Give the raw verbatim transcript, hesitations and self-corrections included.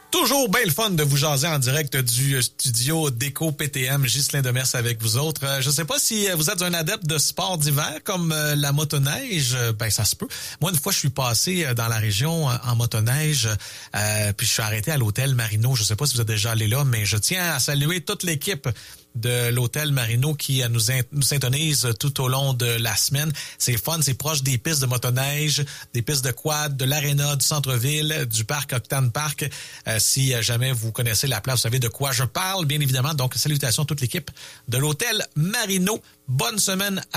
Toujours bien le fun de vous jaser en direct du studio Déco P T M. Ghislain Demers avec vous autres. Euh, je sais pas si vous êtes un adepte de sports d'hiver comme euh, la motoneige. Ben, ça se peut. Moi, une fois, je suis passé dans la région en motoneige, euh, puis je suis arrêté à l'hôtel Marino. Je sais pas si vous êtes déjà allé là, mais je tiens à saluer toute l'équipe de l'hôtel Marino qui nous, in- nous syntonise tout au long de la semaine. C'est fun, c'est proche des pistes de motoneige, des pistes de quad, de l'aréna, du centre-ville, du parc Octane Park. Euh, si jamais vous connaissez la place, vous savez de quoi je parle, bien évidemment. Donc, salutations à toute l'équipe de l'hôtel Marino. Bonne semaine à